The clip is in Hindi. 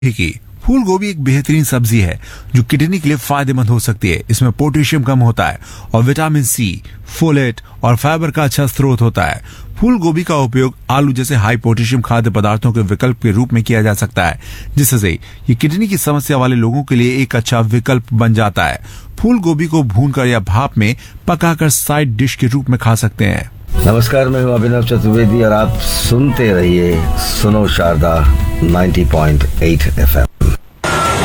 की फूल गोभी एक बेहतरीन सब्जी है जो किडनी के लिए फायदेमंद हो सकती है। इसमें पोटेशियम कम होता है और विटामिन सी, फोलेट और फाइबर का अच्छा स्रोत होता है। फूल गोभी का उपयोग आलू जैसे हाई पोटेशियम खाद्य पदार्थों के विकल्प के रूप में किया जा सकता है, जिससे ये किडनी की समस्या वाले लोगों के लिए एक अच्छा विकल्प बन जाता है। फूल गोभी को भूनकर या भाप में पकाकर साइड डिश के रूप में खा सकते हैं। नमस्कार, मैं हूं अभिनव चतुर्वेदी और आप सुनते रहिए सुनो शारदा 90.8 FM।